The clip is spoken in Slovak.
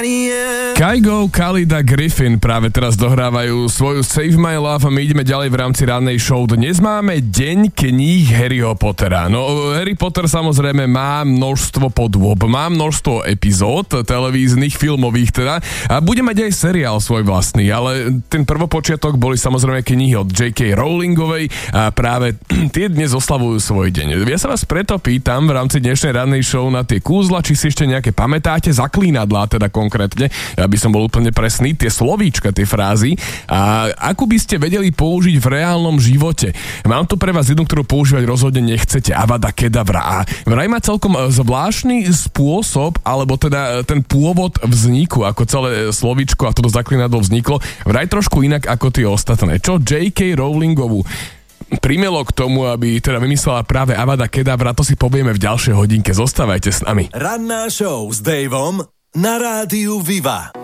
Kygo, Khalid a Griffin práve teraz dohrávajú svoju Save My Love a my ideme ďalej v rámci rannej show. Dnes máme deň kníh Harryho Pottera. No, Harry Potter samozrejme má množstvo podôb, má množstvo epizód televíznych, filmových teda a bude mať aj seriál svoj vlastný, ale ten prvopočiatok boli samozrejme knihy od J.K. Rowlingovej a práve tie dnes oslavujú svoj deň. Ja sa vás preto pýtam v rámci dnešnej rannej show na tie kúzla, či si ešte nejaké pamätáte, zaklínadlá teda konkrétne, aby som bol úplne presný, tie slovíčka, tie frázy a ako by ste vedeli použiť v reálnom živote. Mám tu pre vás jednu, ktorú používať rozhodne nechcete. Avada kedavra. Vraj má celkom zvláštny spôsob, alebo teda ten pôvod vzniku, ako celé slovíčko a toto zaklínadlo vzniklo, vraj trošku inak ako tie ostatné. Čo J.K. Rowlingovú primelo k tomu, aby teda vymyslela práve Avada kedavra, to si povieme v ďalšej hodinke. Zostávajte s nami. Ranná show s Davom na rádiu Viva.